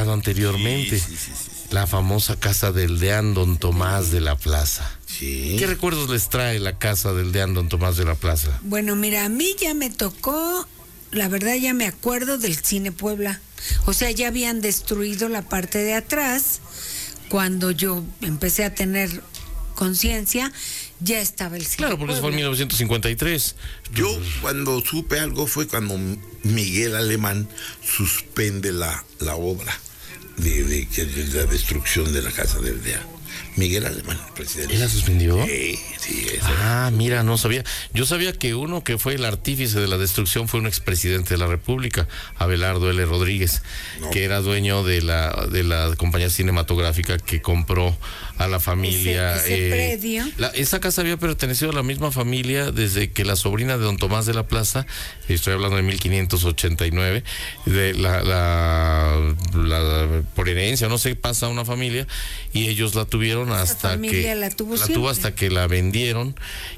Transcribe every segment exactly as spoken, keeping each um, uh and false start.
platicado anteriormente. Sí, sí, sí, sí. La famosa casa del deán Don Tomás de la Plaza. Sí. ¿Qué recuerdos les trae la casa del deán Don Tomás de la Plaza? Bueno, mira, a mí ya me tocó, la verdad ya me acuerdo del Cine Puebla. O sea, ya habían destruido la parte de atrás. Cuando yo empecé a tener conciencia, ya estaba el Cine Claro, porque eso fue en mil novecientos cincuenta y tres. Yo cuando supe algo fue cuando Miguel Alemán suspende la, la obra de, de, de la destrucción de la casa del D E A. Miguel Alemán, el presidente. ¿Él la suspendió? Sí, sí. Ese. Ah, mira, no sabía. Yo sabía que uno que fue el artífice de la destrucción fue un expresidente de la República, Abelardo L. Rodríguez, no. que era dueño de la de la compañía cinematográfica que compró a la familia. Ese, ese eh, predio. La, esa casa había pertenecido a la misma familia desde que la sobrina de Don Tomás de la Plaza, estoy hablando de mil quinientos ochenta y nueve, de la, la, la por herencia, no sé, pasa a una familia y ellos la tuvieron hasta que la, tuvo, la tuvo hasta que la vendieron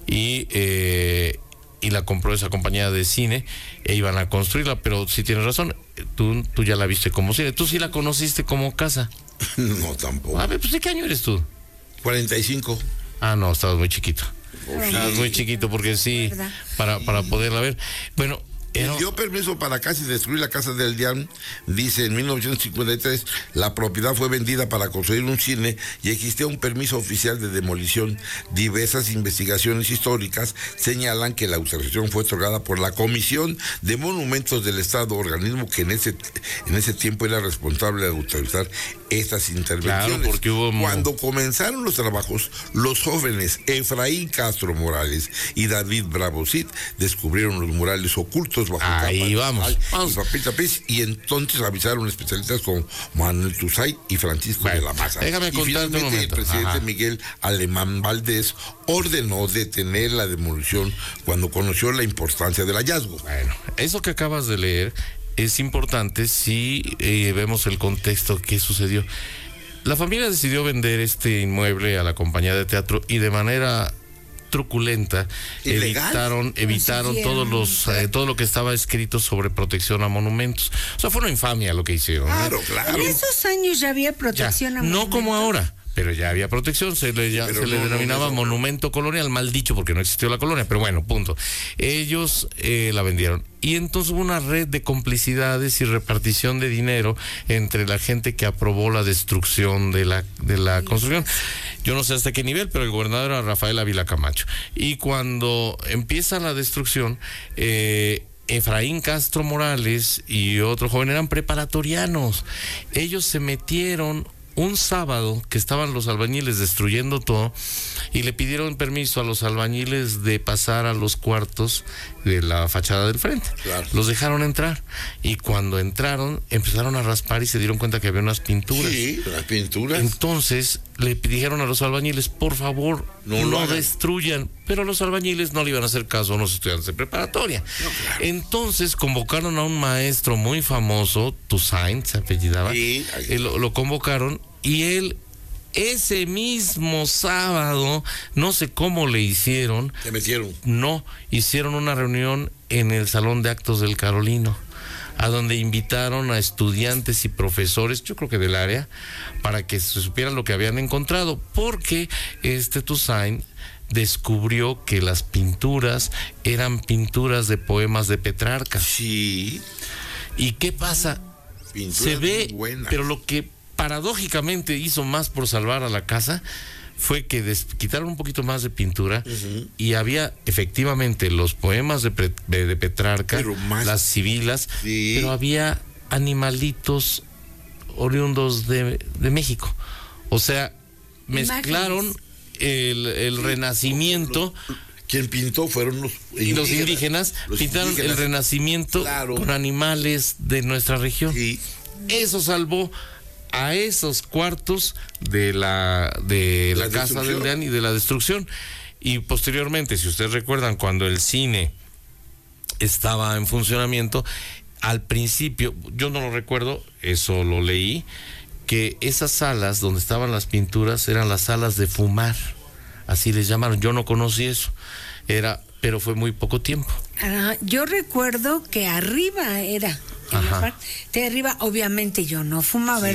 y eh, y la compró esa compañía de cine e iban a construirla, pero sí tienes razón, tú, tú ya la viste como cine, tú sí la conociste como casa. No, tampoco. A ver, pues ¿de qué año eres tú? cuarenta y cinco. Ah, no, estabas muy chiquito. Oh, estabas sí. muy chiquito porque sí, para, para poderla ver. Bueno, Era... dio permiso para casi destruir la casa del Dian. Dice, en mil novecientos cincuenta y tres la propiedad fue vendida para construir un cine y existía un permiso oficial de demolición. Diversas investigaciones históricas señalan que la autorización fue otorgada por la Comisión de Monumentos del Estado, organismo que en ese en ese tiempo era responsable de autorizar estas intervenciones. Claro, porque hubo... Cuando comenzaron los trabajos, los jóvenes Efraín Castro Morales y David Bravo Cid descubrieron los murales ocultos bajo Ahí vamos, vamos. Y, papel, tapiz, y entonces avisaron especialistas como Manuel Tusay y Francisco bueno, de la Maza. Déjame y contarte un momento. El presidente Ajá. Miguel Alemán Valdés ordenó detener la demolición cuando conoció la importancia del hallazgo. Bueno, eso que acabas de leer es importante si eh, vemos el contexto que sucedió. La familia decidió vender este inmueble a la compañía de teatro y de manera truculenta ¿Ilegal? evitaron evitaron Sí, todos los eh, todo lo que estaba escrito sobre protección a monumentos. O sea, fue una infamia lo que hicieron. Claro, ¿eh? claro. En esos años ya había protección Ya, a no monumentos. como ahora, pero ya había protección, se le, ya, se no, le denominaba no, no, monumento colonial, mal dicho porque no existió la colonia, pero bueno, punto. Ellos eh, la vendieron y entonces hubo una red de complicidades y repartición de dinero entre la gente que aprobó la destrucción de la de la construcción. Yo no sé hasta qué nivel, pero el gobernador era Rafael Ávila Camacho. Y cuando empieza la destrucción, eh, Efraín Castro Morales y otro joven eran preparatorianos. Ellos se metieron un sábado que estaban los albañiles destruyendo todo y le pidieron permiso a los albañiles de pasar a los cuartos de la fachada del frente. Claro. Los dejaron entrar y cuando entraron empezaron a raspar y se dieron cuenta que había unas pinturas. Sí, las pinturas. Entonces le dijeron a los albañiles, por favor, no, no lo destruyan. Pero los albañiles no le iban a hacer caso a unos estudiantes de preparatoria. No, claro. Entonces convocaron a un maestro muy famoso, Toussaint se apellidaba, Sí, eh, lo, lo convocaron y él ese mismo sábado, no sé cómo le hicieron, Se metieron. no, hicieron una reunión en el Salón de Actos del Carolino, a donde invitaron a estudiantes y profesores, yo creo que del área, para que se supieran lo que habían encontrado, porque este Toussaint descubrió que las pinturas eran pinturas de poemas de Petrarca. Sí. ¿Y qué pasa? Pinturas Se ve, muy buenas. pero lo que paradójicamente hizo más por salvar a la casa fue que des, quitaron un poquito más de pintura uh-huh. y había efectivamente los poemas de, de, de Petrarca, más, las sibilas, sí. pero había animalitos oriundos de, de México. O sea, mezclaron el, el renacimiento. Quien pintó fueron los indígenas. Los indígenas los pintaron indígenas. El renacimiento claro. con animales de nuestra región. Sí. Eso salvó a esos cuartos de la de la, la casa del Deán y de la destrucción. Y posteriormente, si ustedes recuerdan, cuando el cine estaba en funcionamiento, al principio, yo no lo recuerdo, eso lo leí, que esas salas donde estaban las pinturas eran las salas de fumar, así les llamaron. Yo no conocí eso, era, pero fue muy poco tiempo. Ah, yo recuerdo que arriba era, en la parte de arriba, obviamente yo no fumaba. Sí.